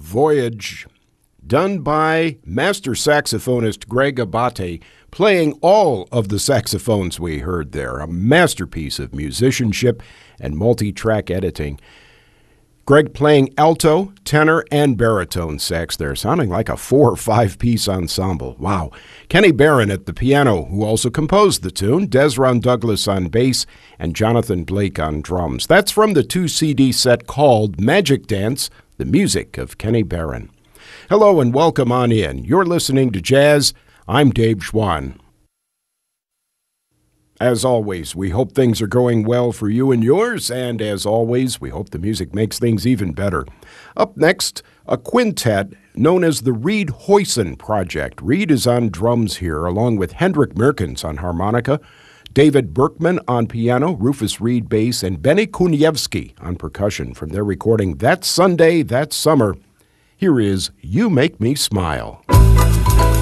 Voyage, done by master saxophonist Greg Abate, playing all of the saxophones we heard there, a masterpiece of musicianship and multi-track editing. Greg playing alto, tenor, and baritone sax there, sounding like a 4 or 5-piece ensemble. Wow. Kenny Barron at the piano, who also composed the tune, Desron Douglas on bass, and Jonathan Blake on drums. That's from the 2-CD set called Magic Dance, the music of Kenny Barron. Hello and welcome on in. You're listening to Jazz. I'm Dave Schwann. As always, we hope things are going well for you and yours, and as always, we hope the music makes things even better. Up next, a quintet known as the Reed Hoyson Project. Reed is on drums here, along with Hendrik Merkens on harmonica, David Berkman on piano, Rufus Reed bass, and Benny Kuniewski on percussion from their recording That Sunday, That Summer. Here is You Make Me Smile.